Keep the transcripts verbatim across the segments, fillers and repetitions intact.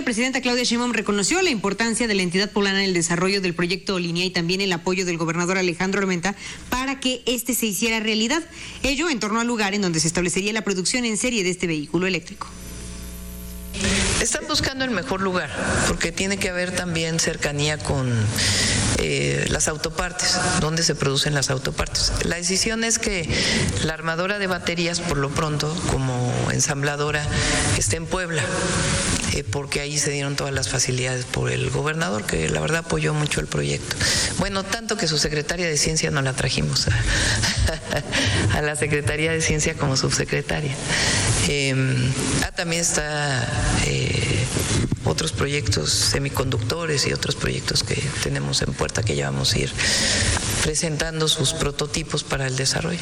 la presidenta Claudia Sheinbaum reconoció la importancia de la entidad poblana en el desarrollo del proyecto Línea y también el apoyo del gobernador Alejandro Armenta para que este se hiciera realidad. Ello en torno al lugar en donde se establecería la producción en serie de este vehículo eléctrico. Están buscando el mejor lugar, porque tiene que haber también cercanía con eh, las autopartes, donde se producen las autopartes. La decisión es que la armadora de baterías, por lo pronto, como ensambladora, esté en Puebla, eh, porque ahí se dieron todas las facilidades por el gobernador, que la verdad apoyó mucho el proyecto. Bueno, tanto que su secretaria de Ciencia no la trajimos a, a la Secretaría de Ciencia como subsecretaria. Eh, ah, también está eh, otros proyectos semiconductores y otros proyectos que tenemos en puerta que ya vamos a ir presentando sus prototipos para el desarrollo.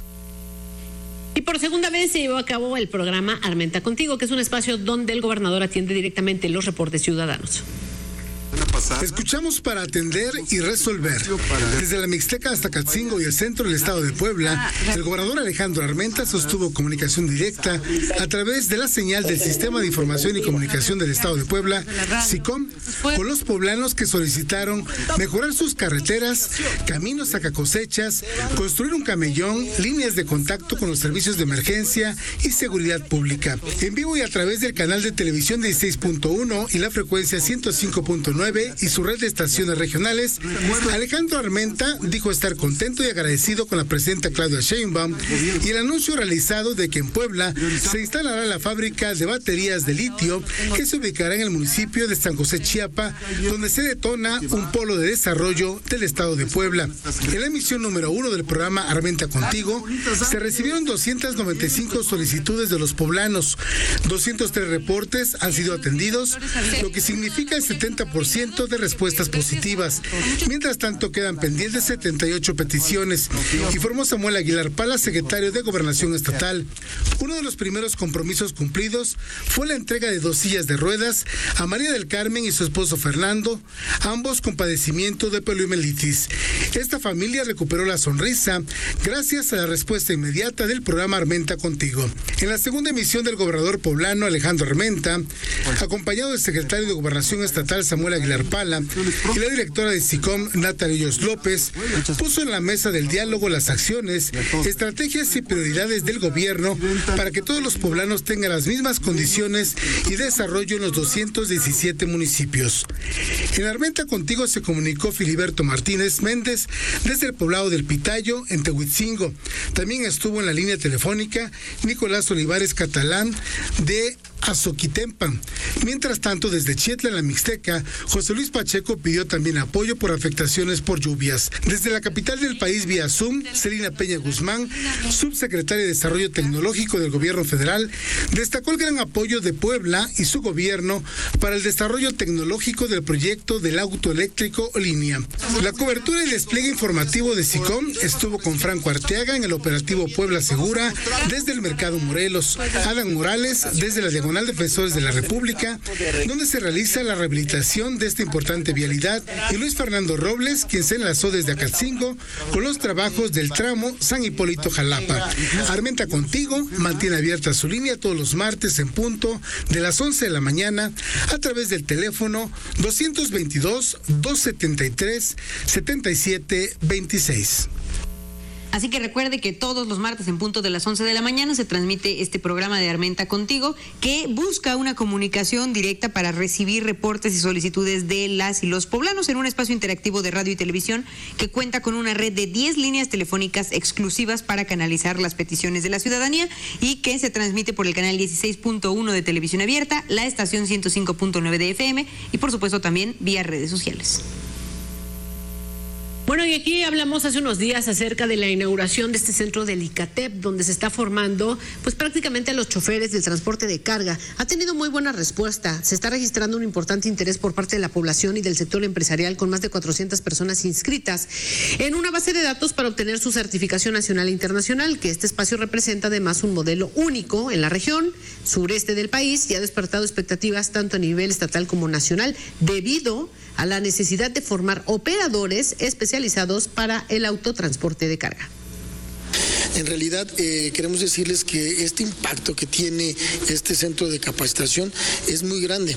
Y por segunda vez se llevó a cabo el programa Armenta Contigo, que es un espacio donde el gobernador atiende directamente los reportes ciudadanos. Escuchamos para atender y resolver. Desde la Mixteca hasta Catzingo y el centro del estado de Puebla, el gobernador Alejandro Armenta sostuvo comunicación directa a través de la señal del Sistema de Información y Comunicación del estado de Puebla, SICOM, con los poblanos que solicitaron mejorar sus carreteras, caminos a cosechas, construir un camellón, líneas de contacto con los servicios de emergencia y seguridad pública. En vivo y a través del canal de televisión dieciséis punto uno y la frecuencia ciento cinco punto nueve y su red de estaciones regionales, Alejandro Armenta dijo estar contento y agradecido con la presidenta Claudia Sheinbaum y el anuncio realizado de que en Puebla se instalará la fábrica de baterías de litio que se ubicará en el municipio de San José Chiapa, donde se detona un polo de desarrollo del estado de Puebla. En la emisión número uno del programa Armenta Contigo se recibieron doscientas noventa y cinco solicitudes de los poblanos, doscientos tres reportes han sido atendidos, lo que significa el setenta por ciento de respuestas positivas. Mientras tanto, quedan pendientes setenta y ocho peticiones, informó Samuel Aguilar Pala, secretario de Gobernación Estatal. Uno de los primeros compromisos cumplidos fue la entrega de dos sillas de ruedas a María del Carmen y su esposo Fernando, ambos con padecimiento de poliomielitis. Esta familia recuperó la sonrisa gracias a la respuesta inmediata del programa Armenta Contigo. En la segunda emisión del gobernador poblano Alejandro Armenta, acompañado del secretario de Gobernación Estatal Samuel Aguilar Pala y la directora de SICOM Natalia Hoyos López, puso en la mesa del diálogo las acciones, estrategias y prioridades del gobierno para que todos los poblanos tengan las mismas condiciones y desarrollo en los doscientos diecisiete municipios. En Armenta Contigo se comunicó Filiberto Martínez Méndez desde el poblado del Pitayo en Tehuitzingo. También estuvo en la línea telefónica Nicolás Olivares Catalán de Azoquitempan. Mientras tanto, desde Chietla, en la Mixteca, José Luis Pacheco pidió también apoyo por afectaciones por lluvias. Desde la capital del país, vía Zoom, Celina Peña Guzmán, subsecretaria de Desarrollo Tecnológico del Gobierno Federal, destacó el gran apoyo de Puebla y su gobierno para el desarrollo tecnológico del proyecto del auto eléctrico Línea. La cobertura y despliegue informativo de SICOM estuvo con Franco Arteaga en el operativo Puebla Segura desde el Mercado Morelos, Adán Morales desde la Diagonal Defensores de la República, donde se realiza la rehabilitación de esta importante vialidad, y Luis Fernando Robles, quien se enlazó desde Acatzingo con los trabajos del tramo San Hipólito Jalapa. Armenta Contigo mantiene abierta su línea todos los martes en punto de las once de la mañana a través del teléfono doscientos veintidós, doscientos setenta y tres, setenta y siete veintiséis. Así que recuerde que todos los martes en punto de las once de la mañana se transmite este programa de Armenta Contigo, que busca una comunicación directa para recibir reportes y solicitudes de las y los poblanos en un espacio interactivo de radio y televisión que cuenta con una red de diez líneas telefónicas exclusivas para canalizar las peticiones de la ciudadanía y que se transmite por el canal dieciséis punto uno de televisión abierta, la estación ciento cinco punto nueve de F M y por supuesto también vía redes sociales. Bueno, y aquí hablamos hace unos días acerca de la inauguración de este centro del ICATEP, donde se está formando pues prácticamente a los choferes del transporte de carga. Ha tenido muy buena respuesta, se está registrando un importante interés por parte de la población y del sector empresarial, con más de cuatrocientas personas inscritas en una base de datos para obtener su certificación nacional e internacional, que este espacio representa además un modelo único en la región sureste del país y ha despertado expectativas tanto a nivel estatal como nacional debido a la necesidad de formar operadores especializados para el autotransporte de carga. En realidad eh, queremos decirles que este impacto que tiene este centro de capacitación es muy grande.